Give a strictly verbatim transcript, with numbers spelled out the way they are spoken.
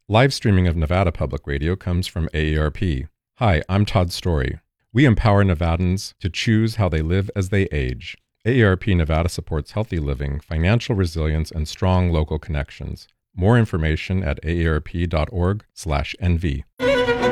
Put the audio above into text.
Live streaming of Nevada Public Radio comes from A A R P. Hi, I'm Todd Story. We empower Nevadans to choose how they live as they age. A A R P Nevada supports healthy living, financial resilience, and strong local connections. More information at A A R P dot org slash N V.